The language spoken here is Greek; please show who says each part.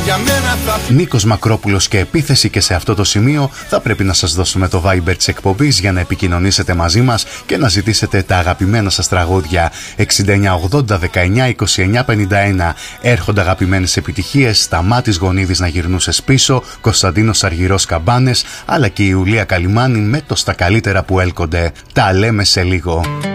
Speaker 1: Νίκος Μακρόπουλος και επίθεση, και σε αυτό το σημείο θα πρέπει να σας δώσουμε το Viber της εκπομπής για να επικοινωνήσετε μαζί μας και να ζητήσετε τα αγαπημένα σας τραγούδια. 6980 19 29 51. Έρχονται αγαπημένες επιτυχίες, Σταμάτης Γονίδης να γυρνούσες πίσω, Κωνσταντίνος Αργυρός Καμπάνες, αλλά και η Ιουλία Καλιμάνη με το Στα καλύτερα που έλκονται. Τα λέμε σε λίγο.